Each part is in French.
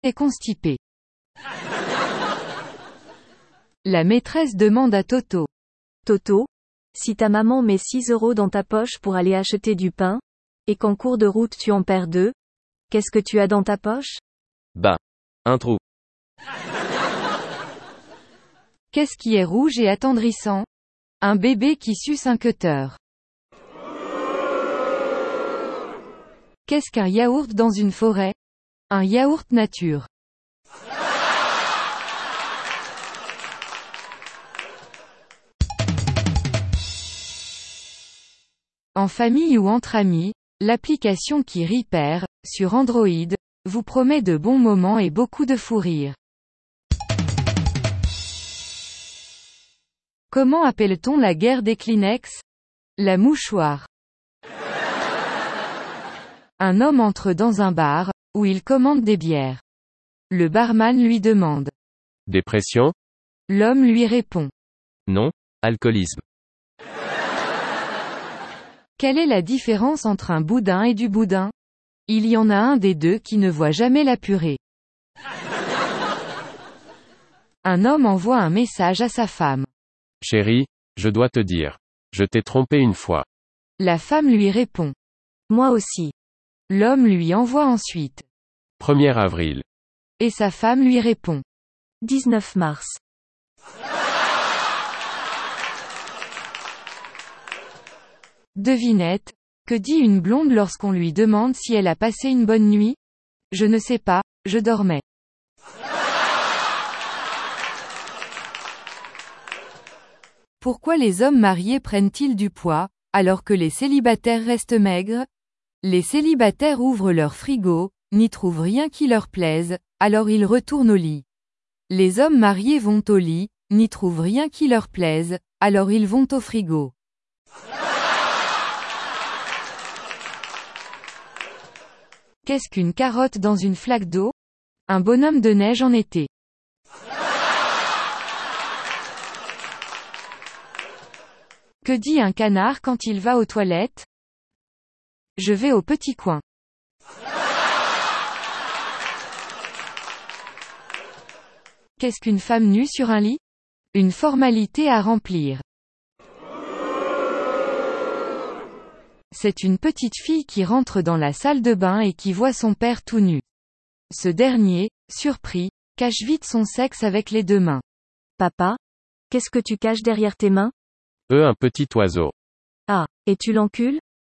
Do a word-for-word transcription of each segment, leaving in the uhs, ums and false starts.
est constipé. La maîtresse demande à Toto. Toto, si ta maman met six euros dans ta poche pour aller acheter du pain, et qu'en cours de route tu en perds deux, qu'est-ce que tu as dans ta poche? Bah, un trou. Qu'est-ce qui est rouge et attendrissant? Un bébé qui suce un cutter. Qu'est-ce qu'un yaourt dans une forêt? Un yaourt nature. En famille ou entre amis, l'application qui rit perd, sur Android, vous promet de bons moments et beaucoup de fou rire. Comment appelle-t-on la guerre des Kleenex? La mouchoir. Un homme entre dans un bar, où il commande des bières. Le barman lui demande. Dépression? L'homme lui répond. Non, alcoolisme. Quelle est la différence entre un boudin et du boudin? Il y en a un des deux qui ne voit jamais la purée. Un homme envoie un message à sa femme. Chérie, je dois te dire. Je t'ai trompé une fois. La femme lui répond. Moi aussi. L'homme lui envoie ensuite. premier avril. Et sa femme lui répond. dix-neuf mars. Devinette, que dit une blonde lorsqu'on lui demande si elle a passé une bonne nuit? Je ne sais pas, je dormais. Pourquoi les hommes mariés prennent-ils du poids, alors que les célibataires restent maigres? Les célibataires ouvrent leur frigo, n'y trouvent rien qui leur plaise, alors ils retournent au lit. Les hommes mariés vont au lit, n'y trouvent rien qui leur plaise, alors ils vont au frigo. Qu'est-ce qu'une carotte dans une flaque d'eau? Un bonhomme de neige en été. Que dit un canard quand il va aux toilettes? Je vais au petit coin. Qu'est-ce qu'une femme nue sur un lit? Une formalité à remplir. C'est une petite fille qui rentre dans la salle de bain et qui voit son père tout nu. Ce dernier, surpris, cache vite son sexe avec les deux mains. Papa? Qu'est-ce que tu caches derrière tes mains? Eux un petit oiseau. Ah, et tu l'encules?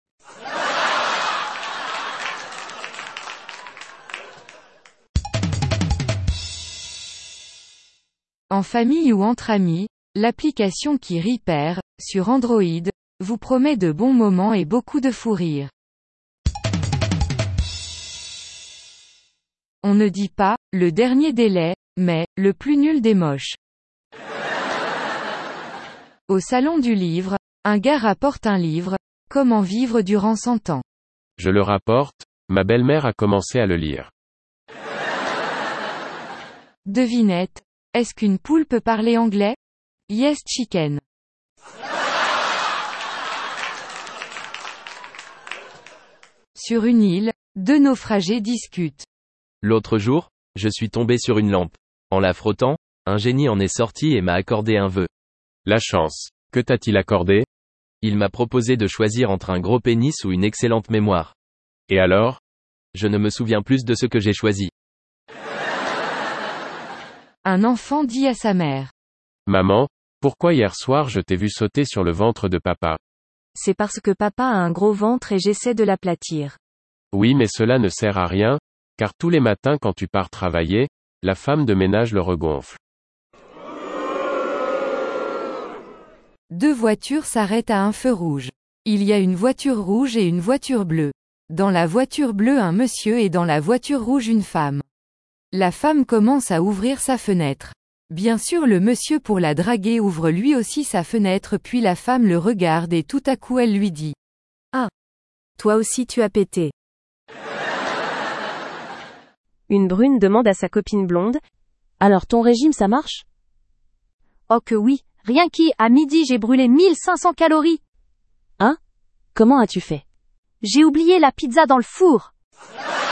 En famille ou entre amis, l'application qui rit perd, sur Android, vous promet de bons moments et beaucoup de fou rire. On ne dit pas, le dernier délai, mais, le plus nul des moches. Au salon du livre, un gars rapporte un livre, Comment vivre durant cent ans. Je le rapporte, ma belle-mère a commencé à le lire. Devinette, est-ce qu'une poule peut parler anglais? Yes chicken. Sur une île, deux naufragés discutent. L'autre jour, je suis tombé sur une lampe. En la frottant, un génie en est sorti et m'a accordé un vœu. La chance. Que t'a-t-il accordé? Il m'a proposé de choisir entre un gros pénis ou une excellente mémoire. Et alors? Je ne me souviens plus de ce que j'ai choisi. Un enfant dit à sa mère. Maman, pourquoi hier soir je t'ai vu sauter sur le ventre de papa? C'est parce que papa a un gros ventre et j'essaie de l'aplatir. Oui, mais cela ne sert à rien, car tous les matins quand tu pars travailler, la femme de ménage le regonfle. Deux voitures s'arrêtent à un feu rouge. Il y a une voiture rouge et une voiture bleue. Dans la voiture bleue un monsieur et dans la voiture rouge une femme. La femme commence à ouvrir sa fenêtre. Bien sûr le monsieur pour la draguer ouvre lui aussi sa fenêtre puis la femme le regarde et tout à coup elle lui dit. Ah! Toi aussi tu as pété. Une brune demande à sa copine blonde. Alors ton régime ça marche? Oh que oui, rien qu'à à midi j'ai brûlé mille cinq cents calories. Hein? Comment as-tu fait? J'ai oublié la pizza dans le four.